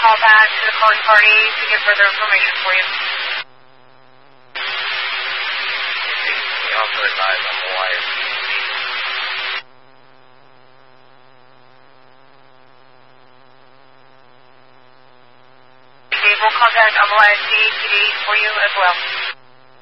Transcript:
call back to the calling party to get further information for you. We also advise on the wire. We'll contact MLISC PD for you as well.